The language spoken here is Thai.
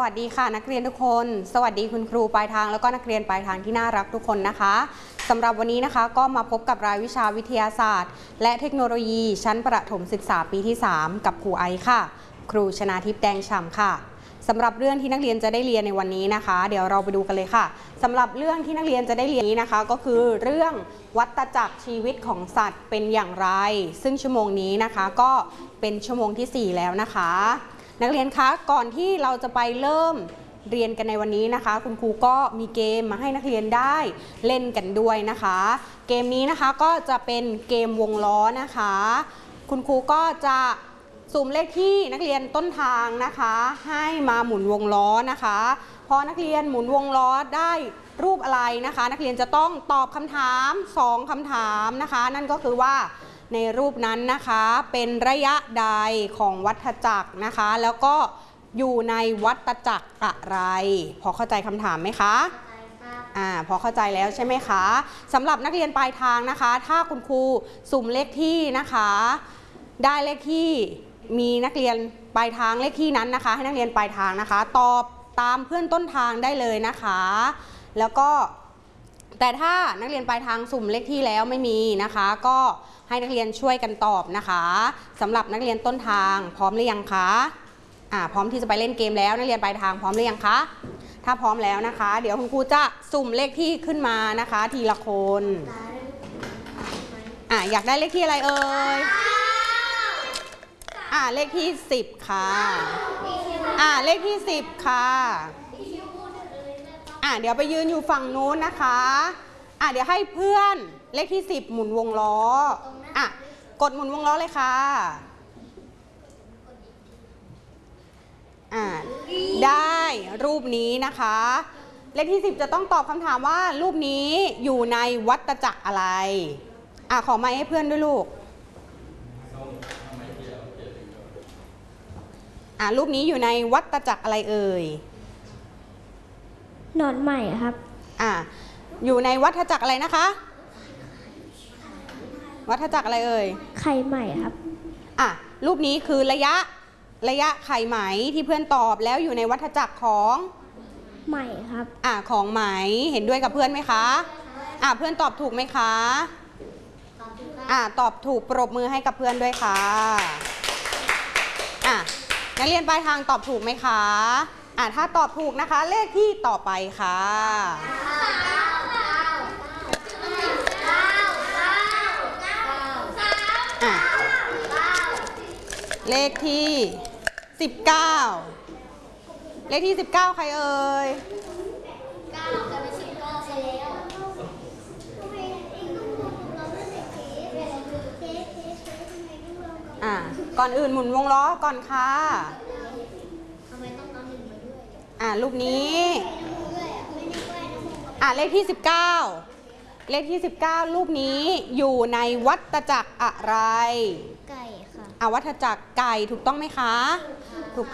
วัสดีค่ะนักเรียนทุกคนสวัสดีคุณครูปลายทางแล้วก็นักเรียนปลายทางที่น่ารักทุกคนนะคะสำหรับวันนี้นะคะก็มาพบกับรายวิชาวิทยาศาสตร์และเทคโนโลยีชั้นประถมศึกษาปีที่3กับครูไอซ์ค่ะครูชนาทิพย์แดงฉ่ำค่ะสำหรับเรื่องที่นักเรียนจะได้เรียนในวันนี้นะคะเดี๋ยวเราไปดูกันเลยค่ะสำหรับเรื่องที่นักเรียนจะได้เรียนนี้นะคะก็คือเรื่องวัฏจักรชีวิตของสัตว์เป็นอย่างไรซึ่งชั่วโมงนี้นะคะก็เป็นชั่วโมงที่4แล้วนะคะนักเรียนคะก่อนที่เราจะไปเริ่มเรียนกันในวันนี้นะคะคุณครูก็มีเกมมาให้นักเรียนได้เล่นกันด้วยนะคะเกมนี้นะคะก็จะเป็นเกมวงล้อนะคะคุณครูก็จะสุ่มเลขที่นักเรียนต้นทางนะคะให้มาหมุนวงล้อนะคะพอนักเรียนหมุนวงล้อได้รูปอะไรนะคะนักเรียนจะต้องตอบคำถาม2คำถามนะคะนั่นก็คือว่าในรูปนั้นนะคะเป็นระยะใดของวัฏจักรนะคะแล้วก็อยู่ในวัฏจักรอะไรพอเข้าใจคำถามไหมคะพอเข้าใจแล้วใช่ไหมคะสำหรับนักเรียนปลายทางนะคะถ้าคุณครูสุ่มเลขที่นะคะได้เลขที่มีนักเรียนปลายทางเลขที่นั้นนะคะให้นักเรียนปลายทางนะคะตอบตามเพื่อนต้นทางได้เลยนะคะแล้วก็แต่ถ้านักเรียนปลายทางสุ่มเลขที่แล้วไม่มีนะคะก็ให้นักเรียนช่วยกันตอบนะคะสำหรับนักเรียนต้นทางพร้อมหรือยังคะพร้อมที่จะไปเล่นเกมแล้วนักเรียนปลายทางพร้อมหรือยังคะถ้าพร้อมแล้วนะคะเดี๋ยวคุณครูจะสุ่มเลขที่ขึ้นมานะคะทีละคนอยากได้เลขที่อะไรเอ่ยเลขที่10ค่ะเลขที่10ค่ะเดี๋ยวไปยืนอยู่ฝั่งนู้นนะคะเดี๋ยวให้เพื่อนเลขที่10หมุนวงล้อกดหมุนวงล้อเลยค่ะได้รูปนี้นะคะเลขที่10จะต้องตอบคำถามว่ารูปนี้อยู่ในวัฏจักรอะไรขอไมค์ให้เพื่อนด้วยลูกรูปนี้อยู่ในวัฏจักรอะไรเอ่ยหนอนใหม่ครับอยู่ในวัฏจักรอะไรนะคะวัฏจักรอะไรเอ่ยไข่ใหม่ครับรูปนี้คือระยะไข่ไหมที่เพื่อนตอบแล้วอยู่ในวัฏจักรของใหม่ครับของไหมเห็นด้วยกับเพื่อนไหมคะเพื่อนตอบถูกไหมคะตอบถูกปรบมือให้กับเพื่อนด้วยค่ะนักเรียนปลายทางตอบถูกไหมคะถ้าตอบถูกนะคะเลขที่ต่อไปค่ะเลขที่19เลขที่19ใครเอ่ยก่อนอื่นหมุนวงล้อก่อนค่ะรูปนี้เลขที่19เลขที่19รูปนี้อยู่ในวัฏจักรอะไรไก่ค่ะวัฏจักรไก่ถูกต้องไหมคะถูก